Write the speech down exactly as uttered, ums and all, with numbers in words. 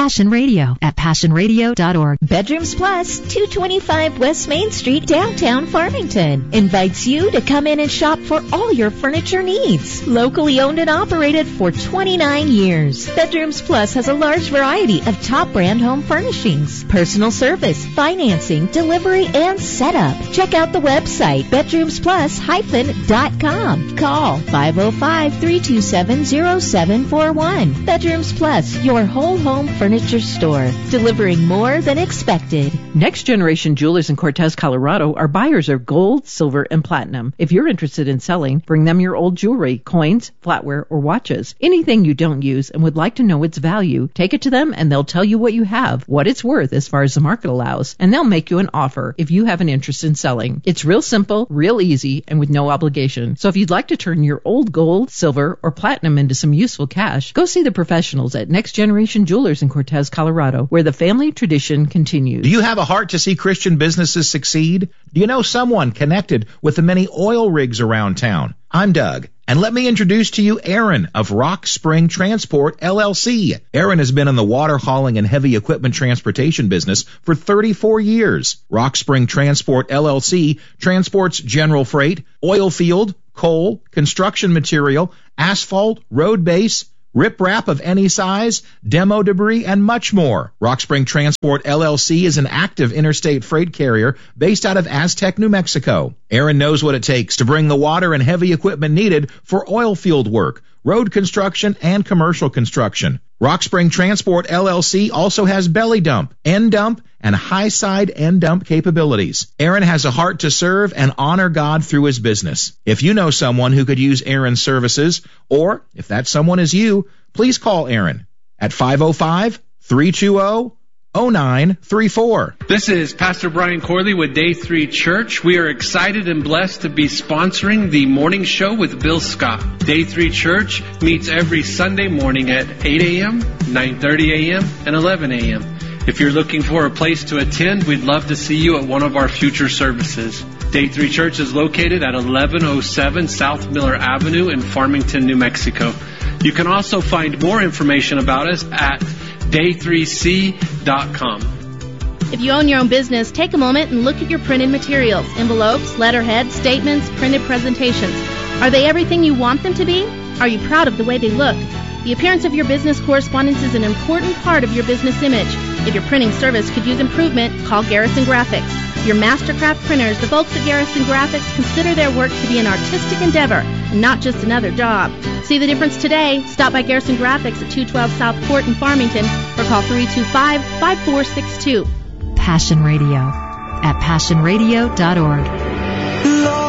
Passion Radio at passion radio dot org. Bedrooms Plus, two twenty-five West Main Street, downtown Farmington, invites you to come in and shop for all your furniture needs. Locally owned and operated for twenty-nine years. Bedrooms Plus has a large variety of top brand home furnishings, personal service, financing, delivery, and setup. Check out the website, bedrooms plus dash dot com. Call five oh five, three two seven, oh seven four one. Bedrooms Plus, your whole home furniture store, delivering more than expected. Next Generation Jewelers in Cortez, Colorado are buyers of gold, silver, and platinum. If you're interested in selling, bring them your old jewelry, coins, flatware, or watches. Anything you don't use and would like to know its value, take it to them and they'll tell you what you have, what it's worth as far as the market allows, and they'll make you an offer if you have an interest in selling. It's real simple, real easy, and with no obligation. So if you'd like to turn your old gold, silver, or platinum into some useful cash, go see the professionals at Next Generation Jewelers in Cortez, Colorado, where the family tradition continues. Do you have a heart to see Christian businesses succeed? Do you know someone connected with the many oil rigs around town? I'm Doug, and let me introduce to you Aaron of Rock Spring Transport, L L C. Aaron has been in the water hauling and heavy equipment transportation business for thirty-four years. Rock Spring Transport, L L C transports general freight, oil field, coal, construction material, asphalt, road base, riprap of any size, demo debris, and much more. Rock Spring Transport L L C is an active interstate freight carrier based out of Aztec, New Mexico. Aaron knows what it takes to bring the water and heavy equipment needed for oil field work, road construction, and commercial construction. Rock Spring Transport L L C also has belly dump, end dump, and high side end dump capabilities. Aaron has a heart to serve and honor God through his business. If you know someone who could use Aaron's services, or if that someone is you, please call Aaron at five oh five, three two oh, oh nine three four. This is Pastor Brian Corley with Day three Church. We are excited and blessed to be sponsoring the morning show with Bill Scott. Day three Church meets every Sunday morning at eight a.m., nine thirty a.m., and eleven a.m. If you're looking for a place to attend, we'd love to see you at one of our future services. Day three Church is located at eleven oh seven South Miller Avenue in Farmington, New Mexico. You can also find more information about us at day three c dot com. If you own your own business, take a moment and look at your printed materials, envelopes, letterheads, statements, printed presentations. Are they everything you want them to be? Are you proud of the way they look? The appearance of your business correspondence is an important part of your business image. If your printing service could use improvement, call Garrison Graphics. Your Mastercraft printers, the folks at Garrison Graphics consider their work to be an artistic endeavor and not just another job. See the difference today? Stop by Garrison Graphics at two twelve South Court in Farmington or call three two five, five four six two. Passion Radio at passion radio dot org.